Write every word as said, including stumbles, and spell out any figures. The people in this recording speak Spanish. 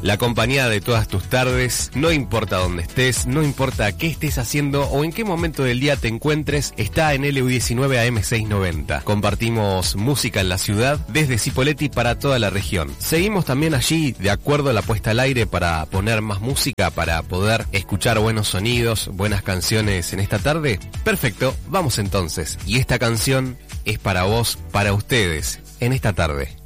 La compañía de todas tus tardes, no importa dónde estés, no importa qué estés haciendo o en qué momento del día te encuentres, está en L U diecinueve A M seiscientos noventa. Compartimos música en la ciudad desde Cipolletti para toda la región. Seguimos también allí de acuerdo a la puesta al aire para poner más música, para poder escuchar buenos sonidos, buenas canciones en esta tarde. Perfecto, vamos entonces. Y esta canción es para vos, para ustedes, en esta tarde.